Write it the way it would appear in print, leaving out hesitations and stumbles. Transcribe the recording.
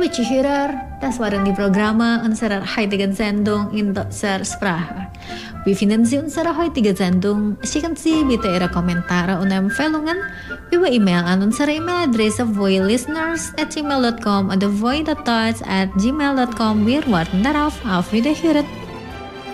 Liebe Zuhörer, das waren die Programme unserer heutigen Sendung in deutscher Sprache. Wie finden Sie unsere heutige Sendung? Schicken Sie bitte Ihre Kommentare und Empfehlungen über E-Mail an unsere E-Mail-Adresse voilisteners@gmail.com oder voi.deutsch@gmail.com. Wir warten darauf. Auf Wiederhören!